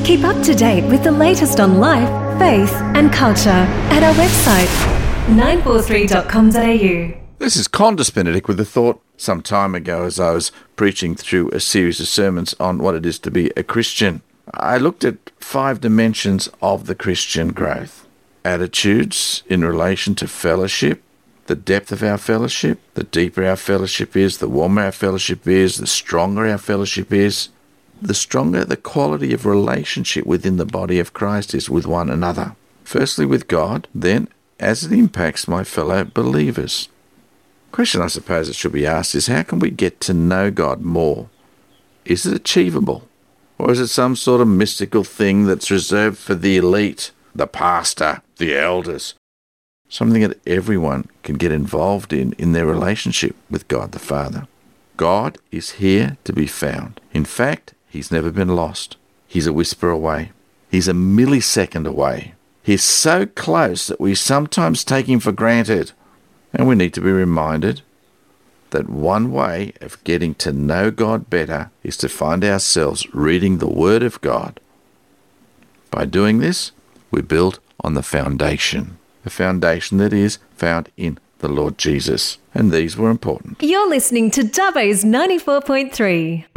Keep up to date with the latest on life, faith and culture at our website 943.com.au. This is Condis Benedict with a thought some time ago as I was preaching through a series of sermons on what it is to be a Christian. I looked at 5 dimensions of the Christian growth. Attitudes in relation to fellowship, the depth of our fellowship, the deeper our fellowship is, the warmer our fellowship is, the stronger our fellowship is, the stronger the quality of relationship within the body of Christ is with one another. Firstly with God, then as it impacts my fellow believers. The question I suppose that should be asked is, how can we get to know God more? Is it achievable? Or is it some sort of mystical thing that's reserved for the elite, the pastor, the elders? Something that everyone can get involved in their relationship with God the Father. God is here to be found. In fact, he's never been lost. He's a whisper away. He's a millisecond away. He's so close that we sometimes take him for granted. And we need to be reminded that one way of getting to know God better is to find ourselves reading the Word of God. By doing this, we build on the foundation that is found in the Lord Jesus. And these were important. You're listening to Dubbo's 94.3.